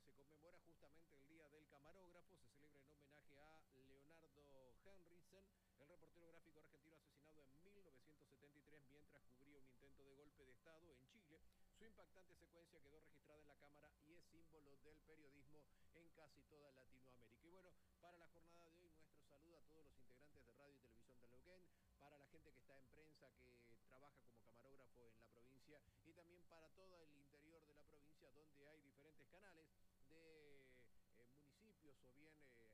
se conmemora justamente el Día del Camarógrafo, se celebra en homenaje a Leonardo Henriksen, el reportero gráfico argentino asesinado en 1973 mientras cubría un intento de golpe de Estado en Chile. Su impactante secuencia quedó registrada en la cámara y es símbolo del periodismo en casi toda Latinoamérica. Y bueno, para la jornada de hoy, nuestro saludo a todos los integrantes de Radio y Televisión de Neuquén, para la gente que está en prensa, que trabaja como camarógrafo en la provincia, y también para todo el interior de la provincia, donde hay diferentes canales de municipios o bien